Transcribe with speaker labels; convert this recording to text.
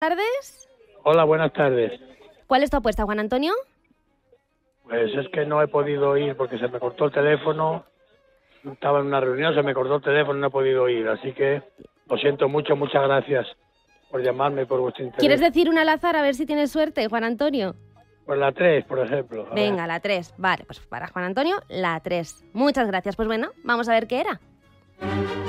Speaker 1: Tardes.
Speaker 2: Hola, buenas tardes.
Speaker 1: ¿Cuál es tu apuesta, Juan Antonio?
Speaker 2: Pues es que no he podido ir porque se me cortó el teléfono. Estaba en una reunión, se me cortó el teléfono y no he podido ir. Así que lo siento mucho, muchas gracias por llamarme y por vuestro interés.
Speaker 1: ¿Quieres decir una al azar a ver si tienes suerte, Juan Antonio?
Speaker 2: Pues la 3, por ejemplo.
Speaker 1: Venga, la 3. Vale, pues para Juan Antonio, la 3. Muchas gracias. Pues bueno, vamos a ver qué era.